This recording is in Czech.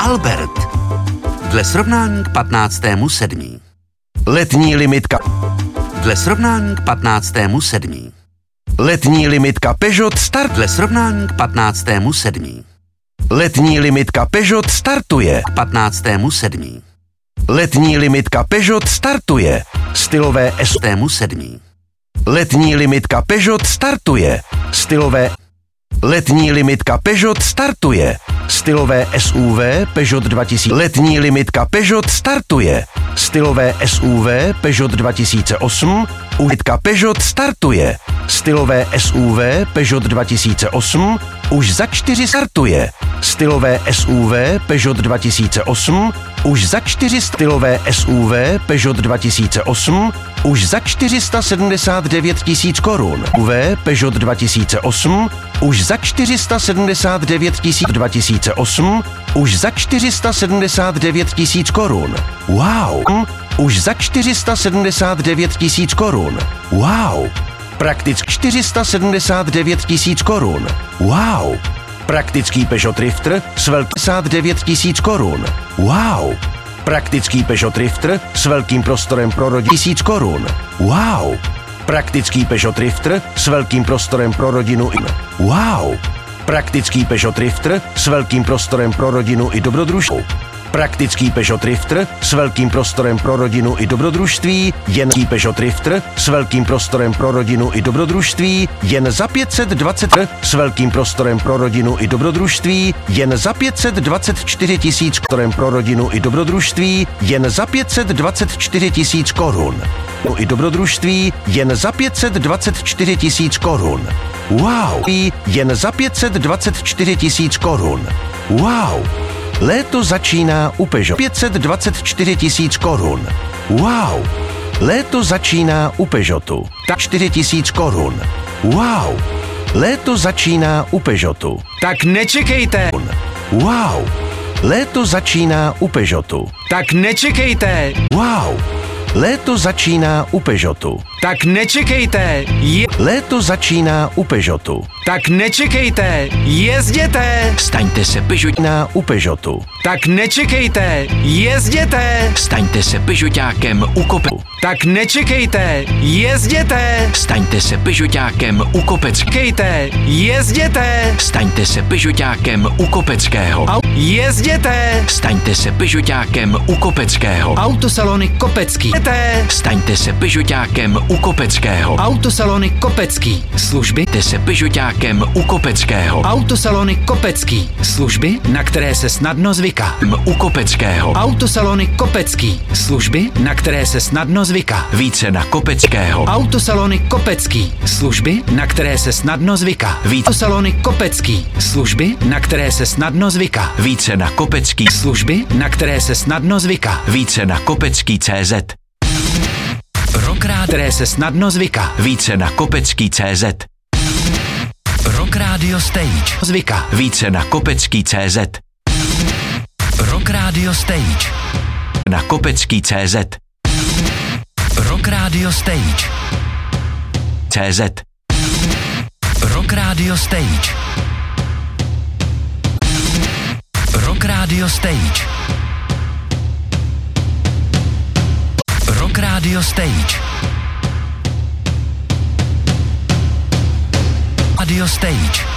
Albert. Dle srovnání k 15.7. Letní limitka. Dle srovnání k 15.7. Letní limitka Peugeot start. Dle srovnání k 15.7. Letní limitka Peugeot startuje. K 15.7. Letní limitka Peugeot startuje. Stylové S7. Letní limitka Peugeot startuje. Stylové Letní limitka Peugeot startuje. Stylové SUV Peugeot 2000. Letní limitka Peugeot startuje. Stylové SUV Peugeot 2008. Limitka Peugeot startuje. Stylové SUV Peugeot 2008. Už za 4 startuje. Stylové SUV Peugeot 2008. Už za 4 stylové SUV Peugeot 2008. Už za 479 000 korun. UV Peugeot 2008. Už za 479 2008. Už za 479 000 korun. Wow. Už za 479 000 korun. Wow. Prakticky 479 000 korun. Wow. Praktický Peugeot Drifter s velkým 59 000 korun. Wow. Praktický Peugeot Drifter s velkým prostorem pro rodinu 1000 korun. Wow. Praktický Peugeot Drifter s velkým prostorem pro rodinu. Wow. Praktický Peugeot Drifter s velkým prostorem pro rodinu i dobrodružství. Praktický Peugeot Drifter s velkým prostorem pro rodinu i dobrodružství. Jen Peugeot Drifter s velkým prostorem pro rodinu i dobrodružství. Jen za 520 s velkým prostorem pro rodinu i dobrodružství. Jen za 524 000 prostorem pro rodinu i dobrodružství. Jen za 524 000 korun. I dobrodružství jen za 524 000 korun. Wow. Jen za 524 000 korun. Wow. Léto začíná u Peugeot. 524 000 korun. Wow. Léto začíná u Peugeotu. Tak 4 000 korun. Wow. Léto začíná u Peugeotu. Tak nečekejte. Wow. Léto začíná u Peugeotu. Tak nečekejte. Wow. Léto začíná u Peugeotu. Tak nečekejte. Léto začíná u Peugeotu. Tak nečekejte. Jezděte. Staňte se Peugeotákem u Peugeotu. Tak nečekejte. Jezděte. Staňte se Peugeotákem u Kopeckého. Tak nečekejte. Jezděte. Staňte se Peugeotákem u Kopeckého. Čekejte. Jezděte. Staňte se Peugeotákem u Kopeckého. Jezděte. Staňte se Peugeotákem u Kopeckého. Autosalony Kopecký. Staňte se Peugeotákem u Kopeckého. Autosalony Kopecký. Služby. Staňte se Peugeotákem u Kopeckého. Autosalony Kopecký. Služby, na které se snadno zvyká. U Kopeckého. Autosalony Kopecký. Služby, na které se snadno zvyká. Více na Kopeckého. Autosalony Kopecký. Služby, na které se snadno zvyká. Autosalony Kopecký. Služby, na které se snadno zvyká. Více na Kopecký. Služby, na které se snadno zvyká. Více na Kopecký.cz. Které se snadno zvyká. Více na Kopecký.cz. Rock Radio Stage. Zvyká. Více na Kopecký.cz. Rock Radio Stage. Na Kopecký.cz. Rock Radio Stage. CZ. Rock Radio Stage. Rock Radio Stage. Rock Radio Stage. Radio Stage.